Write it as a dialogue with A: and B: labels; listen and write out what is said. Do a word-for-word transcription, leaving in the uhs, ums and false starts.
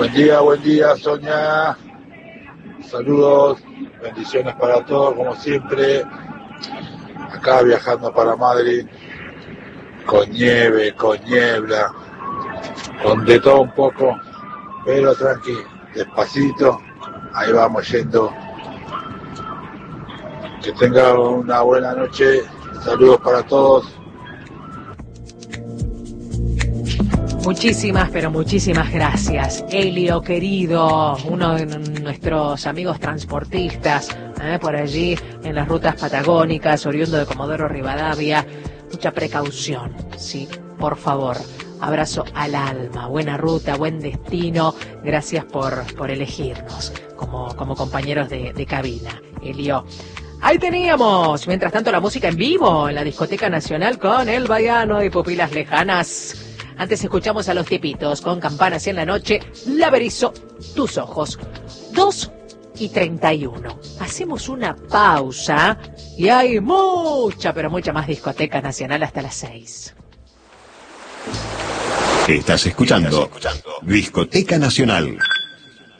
A: Buen día, buen día, Sonia. Saludos, bendiciones para todos, como siempre. Acá viajando para Madrid, con nieve, con niebla, con de todo un poco, pero tranqui, despacito, ahí vamos yendo. Que tengan una buena noche, saludos para todos.
B: Muchísimas, pero muchísimas gracias, Elio querido, uno de nuestros amigos transportistas, ¿eh? por allí en las rutas patagónicas, oriundo de Comodoro Rivadavia. Mucha precaución, sí, por favor. Abrazo al alma, buena ruta, buen destino. Gracias por, por elegirnos como, como compañeros de, de cabina, Elio. Ahí teníamos, mientras tanto, la música en vivo en la Discoteca Nacional con El Baiano y Pupilas Lejanas. Antes escuchamos a Los Tipitos con Campanas en la Noche, La Berizo, Tus Ojos. dos y treinta y uno. Hacemos una pausa y hay mucha, pero mucha más Discoteca Nacional hasta las seis.
C: Estás escuchando, Estás escuchando Discoteca Nacional.